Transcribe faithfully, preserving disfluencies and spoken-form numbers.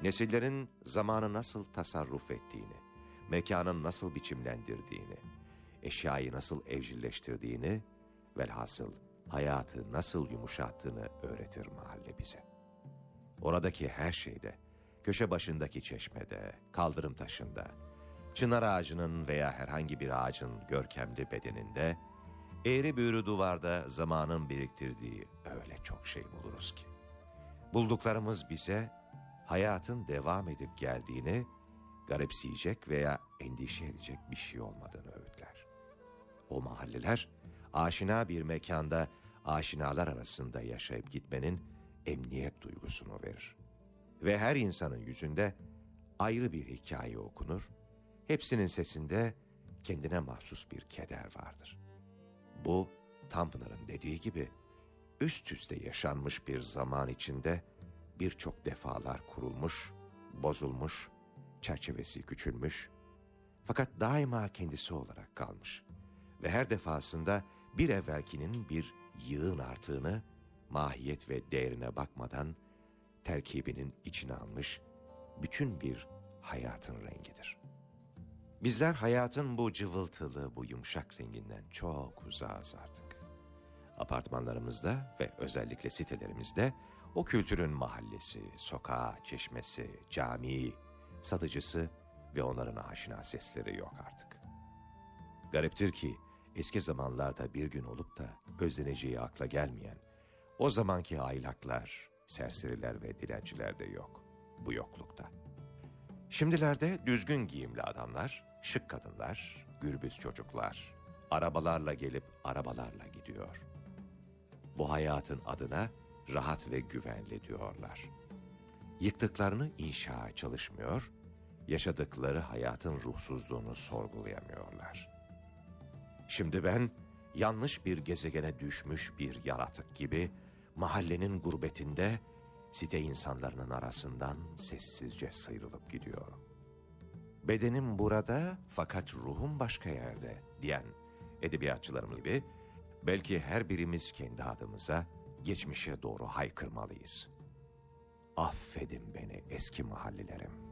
nesillerin zamanı nasıl tasarruf ettiğini, mekanın nasıl biçimlendirdiğini, eşyayı nasıl evcilleştirdiğini, velhasıl hayatı nasıl yumuşattığını öğretir mahalle bize. Oradaki her şeyde, köşe başındaki çeşmede, kaldırım taşında, çınar ağacının veya herhangi bir ağacın görkemli bedeninde, eğri büğrü duvarda zamanın biriktirdiği öyle çok şey buluruz ki. Bulduklarımız bize hayatın devam edip geldiğini, garipseyecek veya endişe edecek bir şey olmadığını öğütler. O mahalleler, aşina bir mekanda aşinalar arasında yaşayıp gitmenin emniyet duygusunu verir. Ve her insanın yüzünde ayrı bir hikaye okunur, hepsinin sesinde kendine mahsus bir keder vardır. Bu, Tanpınar'ın dediği gibi, üst üste yaşanmış bir zaman içinde birçok defalar kurulmuş, bozulmuş, çerçevesi küçülmüş, fakat daima kendisi olarak kalmış ve her defasında bir evvelkinin bir yığın artığını, mahiyet ve değerine bakmadan terkibinin içine almış bütün bir hayatın rengidir. Bizler hayatın bu cıvıltılı, bu yumuşak renginden çok uzağız artık. Apartmanlarımızda ve özellikle sitelerimizde o kültürün mahallesi, sokağı, çeşmesi, camii, satıcısı ve onların aşina sesleri yok artık. Gariptir ki eski zamanlarda bir gün olup da özleneceği akla gelmeyen o zamanki aylaklar, serseriler ve dilenciler de yok bu yoklukta. Şimdilerde düzgün giyimli adamlar, şık kadınlar, gürbüz çocuklar, arabalarla gelip arabalarla gidiyor. Bu hayatın adına rahat ve güvenli diyorlar. Yıktıklarını inşa çalışmıyor, yaşadıkları hayatın ruhsuzluğunu sorgulayamıyorlar. Şimdi ben yanlış bir gezegene düşmüş bir yaratık gibi mahallenin gurbetinde site insanlarının arasından sessizce sıyrılıp gidiyorum. Bedenim burada fakat ruhum başka yerde diyen edebiyatçılarımız gibi belki her birimiz kendi adımıza geçmişe doğru haykırmalıyız. Affedin beni eski mahallelerim.